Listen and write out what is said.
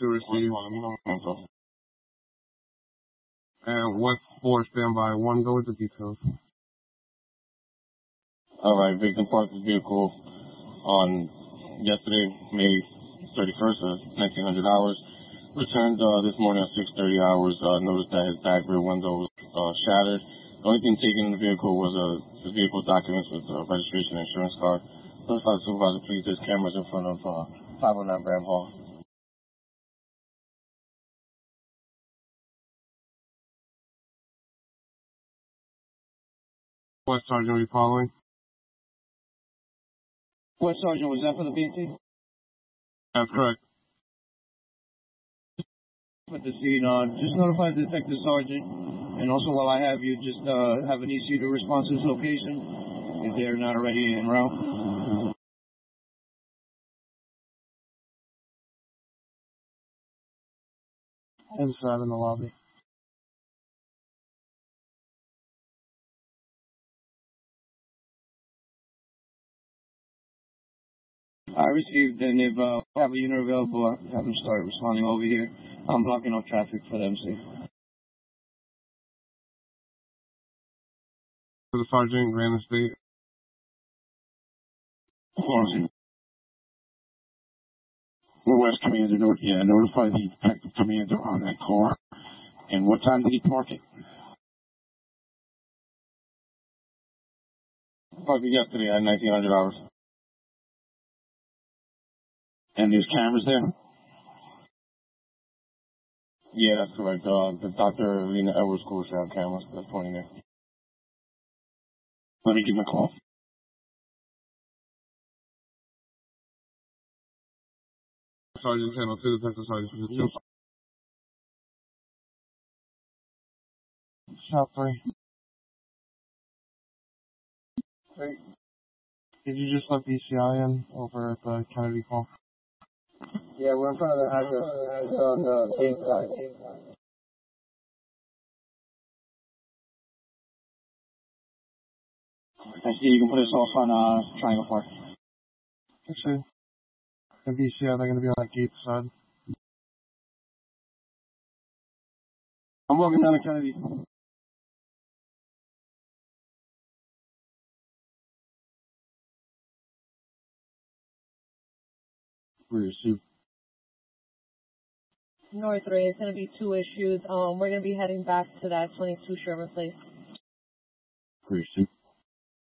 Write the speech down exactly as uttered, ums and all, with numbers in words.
two received. And West four standby. One, go with the details. All right, victim parked his vehicle on yesterday, May thirty-first, of nineteen hundred hours. Returned uh, this morning at six thirty hours. Uh, noticed that his back rear window was uh, shattered. The only thing taken in the vehicle was uh, his vehicle documents with uh, registration and insurance card. Notified the supervisor, please, there's cameras in front of uh, five oh nine Bram Hall. What sergeant are you following? What sergeant, was that for the B T? That's correct. Put the scene on. Just notify the detective sergeant, and also while I have you, just uh, have an E C to respond to this location if they're not already en route. Inside in the lobby. I received, and if uh, I have a unit available, I'll have them start responding over here. I'm blocking off traffic for them, see. To the sergeant, Grand Estate. Well, West Commander, not- yeah, notify the detective commander on that car. And what time did he park it? Parked it yesterday at nineteen hundred hours. And there's cameras there? Yeah, that's correct. Uh, the Doctor Lena Edwards School should have cameras. That's pointing there. Let me give him a call. Sergeant Channel two, Detective Sergeant two. Shot three. Three. Did you just let B C I in over at the Kennedy Hall? Yeah, we're in front of the address on the same side. I see you can put us off on uh, Triangle Park. Actually, and B C I, they're going to be on that gate side. I'm walking down to Kennedy. Where your suit? North Ray, it's going to be two issues. Um, we're going to be heading back to that twenty-two Sherman Place. Where your suit?